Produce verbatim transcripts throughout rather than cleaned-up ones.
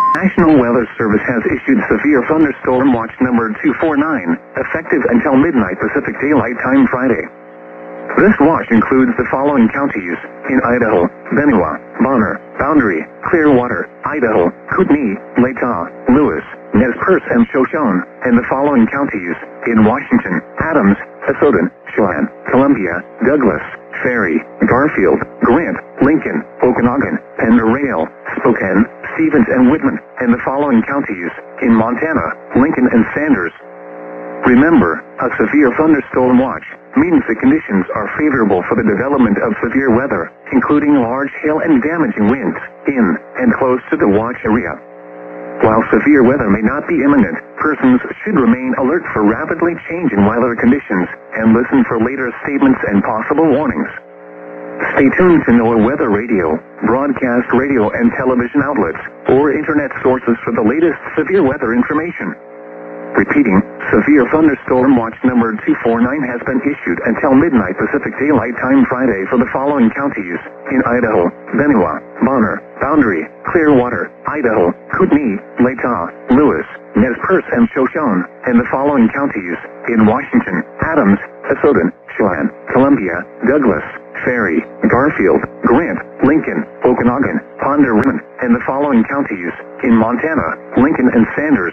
National Weather Service has issued severe thunderstorm watch number two four nine, effective until midnight Pacific Daylight Time Friday. This watch includes the following counties: in Idaho, Benewah, Bonner, Boundary, Clearwater, Idaho, Kootenai, Latah, Lewis, Nez Perce, and Shoshone, and the following counties: in Washington, Adams, Asodan, Chelan, Columbia, Douglas, Ferry, Garfield, Grant, Lincoln, Okanagan, Penn-Rail, Spokane, Stevens, and Whitman, and the following counties: in Montana, Lincoln, and Sanders. Remember, a severe thunderstorm watch means the conditions are favorable for the development of severe weather, including large hail and damaging winds, in and close to the watch area. While severe weather may not be imminent, persons should remain alert for rapidly changing weather conditions and listen for later statements and possible warnings. Stay tuned to NOAA Weather Radio, broadcast radio and television outlets, or internet sources for the latest severe weather information. Repeating, severe thunderstorm watch number two four nine has been issued until midnight Pacific Daylight Time Friday for the following counties: in Idaho, Benewah, Bonner, Boundary, Clearwater, Idaho, Kootenai, Latah, Lewis, Nez Perce, and Shoshone, and the following counties: in Washington, Adams, Asodan, Chelan, Columbia, Douglas, Ferry, Garfield, Grant, Lincoln, Okanagan, Ponder, and the following counties: in Montana, Lincoln, and Sanders.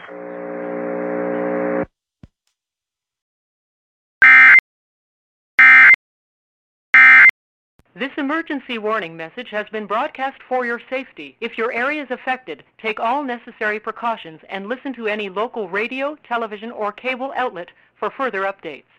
This emergency warning message has been broadcast for your safety. If your area is affected, take all necessary precautions and listen to any local radio, television, or cable outlet for further updates.